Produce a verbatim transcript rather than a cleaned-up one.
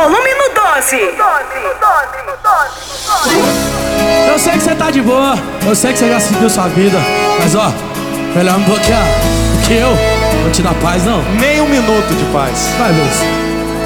volume no doze. Eu sei que você tá de boa, eu sei que você já seguiu sua vida, mas ó, melhor me bloquear, porque eu vou te dar paz, não? Nem um minuto de paz. Vai, Lúcio.